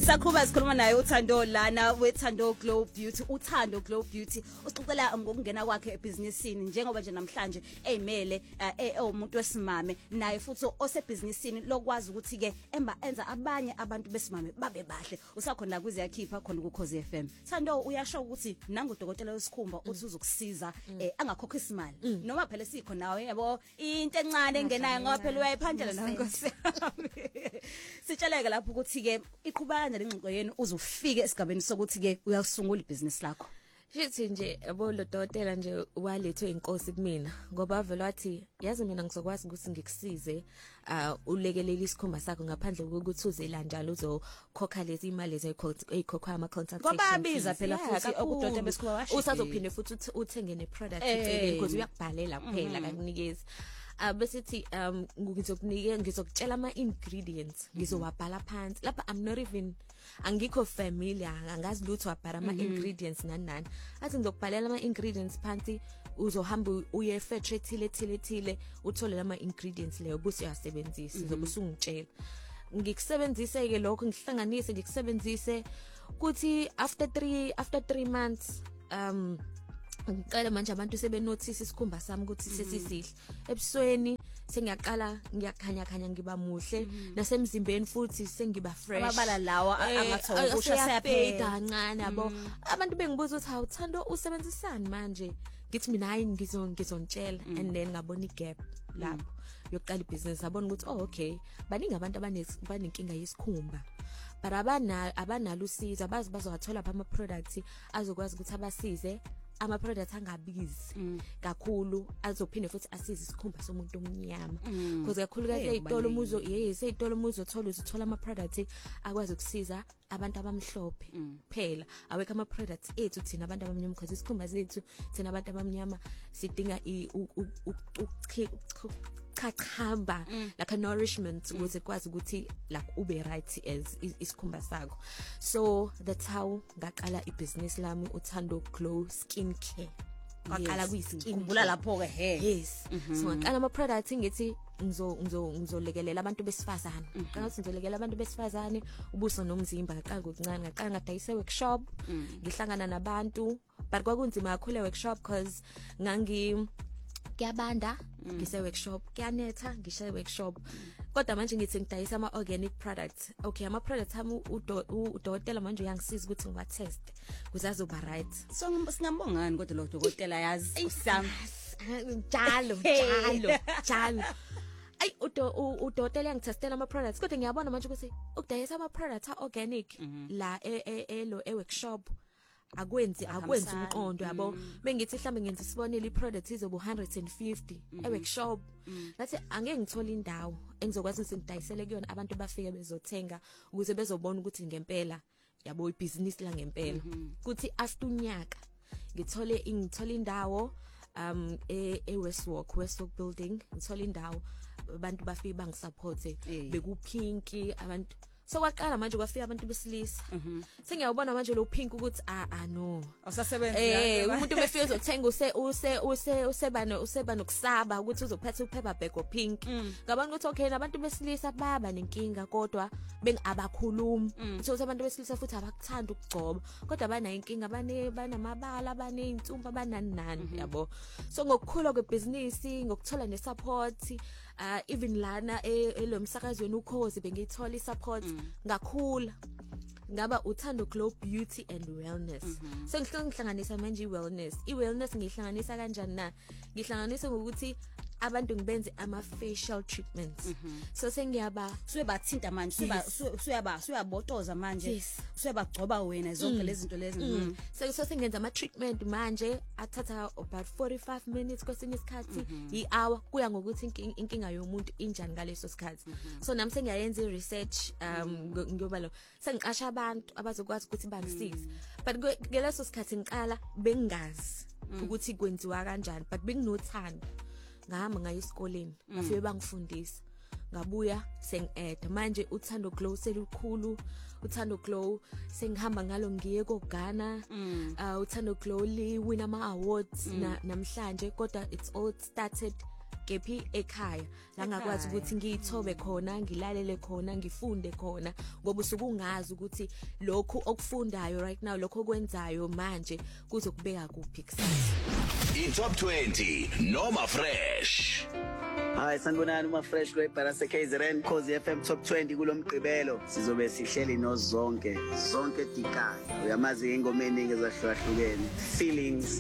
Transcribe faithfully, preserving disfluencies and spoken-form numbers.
Sakhuba sikhuluma naye uThando lana weThando Glow Beauty. uThando Glow Beauty usixoxela ngokungena kwakhe ebusinessini njengoba nje namhlanje eyimele umuntu wesimame naye futhi osebhizinisini lokwazi ukuthi ke emba enza abanye abantu besimame babe bahle. Usakhona kuze yakhipha khona ku Khosi F M. Thando uyasho ukuthi nangodokotela wesikhumba uthi uzokusiza angakhokha isimali noma phela sikho nawe yabo into encane engenayo ngoba phela uyayiphandela nangosi. Sitsheleke lapho ukuthi ke iqhubana lengxoxo yenu uzofika esigabeni sokuthi ke uyasungula ibusiness lakho. Shithi nje yabo lo dokotela nje walethwe inkosi kumina ngoba vele wathi yazi mina ngizokwazi ukuthi ngikusize uh ulekelele isikhumba sakho ngaphandle kokuthi uzela njalo uzokhokha lezi imali ezikhokhwa ama consultation. Ngoba abiza phela futhi okudokotela besikhumba washo. Usazophinde futhi uthenge ne product eceleni because uyakubhalela kuphela akakunikezi. Uh besithi um ngizokunika ngizokutshela ama ingredients ngizowabhala phansi lapha. I'm not even angikho familiar angazi lutho wabhala ama ingredients nani nani. Athi ngizokubhalela ama ingredients phansi uzohamba uye factory thile thile thile uthole lama ingredients leyo bese uyasebenzisa uzobe usungitshela ngikusebenzise ke lokho ngihlanganise ngikusebenzise kuthi after three after three months um ngicela manje abantu sebe notice isikhumba sami ukuthi sesisihle ebusweni sengiyaqala ngiyakhanya khanya ngiba muhle nasemzimbeni futhi sengiba fresh. Ababala lawa angathola kusha siyapheda kancane yabo. Abantu bengibuza ukuthi hawu Thando usebenzisani manje ngithi mina hayi ngizo ngizontshela and then ngabona igap lapho yokuqala ibusiness abona ukuthi oh okay baningi abantu abanenkinga yesikhumba but abana abanalo usizo abazi bazothola ama products azokwazi ukuthi abasize ama products angabizi kakhulu azophinde futhi asize isikhumba somuntu omnyama because kakhulu kahle ezitolo umuzo yes ezitolo umuzo thola uzithola ama products akwazi ukusiza abantu abamhlophe phela awekho ama products ethu thina abantu abamnyama because isikhumba sethu thina abantu abamnyama sidinga chachamba like a nourishment ukuze kwazi ukuthi like ube right as isikhumba sakho. So that's how ngaqala ibusiness lami uThando Glow Skin Care. Ngaqala kuyiskin kumbula lapho ke he. Yes. So ngaqala ama products ngithi ngizo ngizo ngizolekelela abantu besifazane. Ngaqala ukuthi ngizolekelela abantu besifazane ubuso nomzimba ngaqala ngokuncane ngaqala ngadayise workshop ngihlangana nabantu but kwakunzima kakhulu workshop because ngangi kuyabanda ngise workshop kuyanetha ngishe workshop kodwa manje ngithi ngidayisa ama organic products. Okay ama products ami udokotela manje uyangisiza ukuthi ngiwa test kuzazoba right. So singambongani kodwa lo dokotela yazi sami njalo njalo njalo ay udokotela ngitestela ama products kodwa ngiyabona manje ukuthi ukudayisa ama products organic la elo e workshop akwenzi akwenzi umqondo yabo. Bengithi mhlambe ngenza isibonelo iproduct izobu one hundred fifty e workshop ngathi angeke ngithola indawo engizokwazi ukuthi ngidayisele kuyona abantu bafike bezothenga ukuze bezobona ukuthi ngempela yabo ibusiness la ngempela. Kuthi after unyaka ngithole ngithola indawo um e Westwalk Westwalk building ngithola indawo abantu bafike bangisupporte bekupinki abantu. So kwaqala manje kwafika abantu besilisa. Sengiyabona manje lo pink ukuthi ah ah no. Awusasebenza eh umuntu befika uzothenga use use use usebano usebano kusaba ukuthi uzophetha uphepha bag of pink. Ngabona ukuthi okay nabantu besilisa baba nenkinga kodwa bengabakhulumi. So abantu besilisa futhi abakuthanda ukugcoba kodwa bana inkinga bane banamabala bane insumpa banani nani yabo. So ngokukhula kwebusiness ngokuthola ne support uh even lana elomsakazweni uKhosi bengithola support ngakhula ngaba uThando Glow Beauty and Wellness. So ngihlanganisa manje i-wellness i-wellness ngihlanganisa kanjani na ngihlanganisa ngokuthi abantu ngibenze ama facial treatments. So sengiyaba suyebathinta manje suba suyaba suyabotoza manje suyabagcoba wena zonke lezi zinto lezi. So so sengenza ama treatment manje athatha about forty-five minutes kwesinye isikhathi i-hour kuya ngokuthi inkinga yomuntu injani ngaleso sikhathi. So nami sengiyayenza i-research um ngoba lo sengiqasha abantu abazokwazi ukuthi bangisize but ngeleso sikhathi ngiqala bengazi ukuthi kwenziwa kanjani but benginothando ngahamba ngaye esikoleni bafike bangifundisa ngabuya sengi-add manje uThando Glow selukhulu uThando Glow sengihamba ngalo ngiye koGhana uh uThando Glow li win ama awards namhlanje kodwa it's all started kephi ekhaya la ngakwazi ukuthi ngiyithobe khona ngilalele khona ngifunde khona ngoba usukungazi ukuthi lokhu okufundayo right now lokho okwenzayo manje kuzokubeka kuphi kusasa. I-Top twenty Noma Fresh. Hi sanibonani uma fresh kwe Barase K Z N Khosi F M Top twenty kulomgqibelo sizobe sihleli nozonke zonke dikani uyamazi ingoma eningi ezahlukahlukene feelings